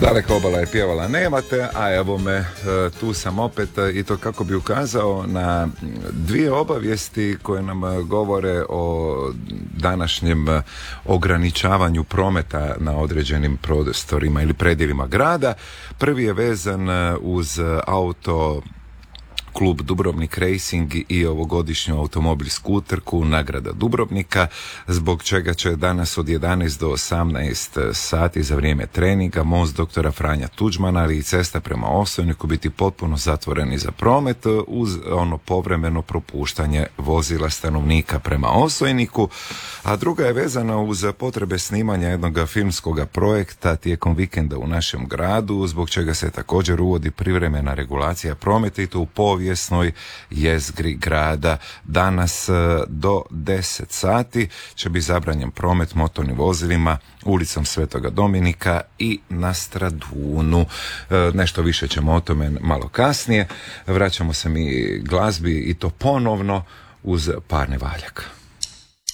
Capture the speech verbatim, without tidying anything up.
Daleka obala je pjevala nemate, a evo me, tu sam opet i to kako bi ukazao na dvije obavijesti koje nam govore o današnjem ograničavanju prometa na određenim prostorima ili predjelima grada. Prvi je vezan uz auto klub Dubrovnik Racing i ovogodišnju automobilsku utrku Nagrada Dubrovnika, zbog čega će danas od jedanaest do osamnaest sati za vrijeme treninga most doktora Franja Tuđmana, ali i cesta prema Osojniku biti potpuno zatvoreni za promet uz ono povremeno propuštanje vozila stanovnika prema Osojniku. A druga je vezana uz potrebe snimanja jednog filmskog projekta tijekom vikenda u našem gradu, zbog čega se također uvodi privremena regulacija prometa i to u povijesnoj jezgri grada. Danas do deset sati će biti zabranjen promet motornim vozilima ulicom Svetoga Dominika i na Stradunu. Nešto više ćemo o tome malo kasnije. Vraćamo se mi glazbi i to ponovno uz Parni Valjak.